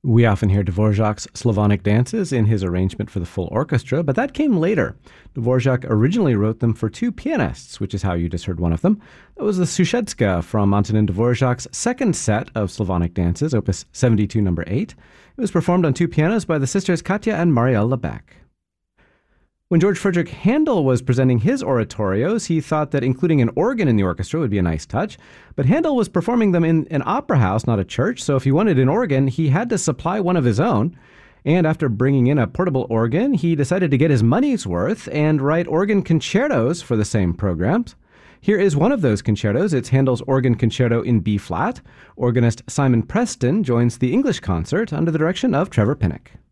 We often hear Dvorak's Slavonic dances in his arrangement for the full orchestra, but that came later. Dvorak originally wrote them for two pianists, which is how you just heard one of them. That was the Sushchedska from Antonin Dvorak's second set of Slavonic dances, opus 72, number 8. It was performed on two pianos by the sisters Katya and Marielle Lebec. When George Frideric Handel was presenting his oratorios, he thought that including an organ in the orchestra would be a nice touch. But Handel was performing them in an opera house, not a church, so if he wanted an organ, he had to supply one of his own. And after bringing in a portable organ, he decided to get his money's worth and write organ concertos for the same programs. Here is one of those concertos. It's Handel's Organ Concerto in B-flat. Organist Simon Preston joins the English concert under the direction of Trevor Pinnock.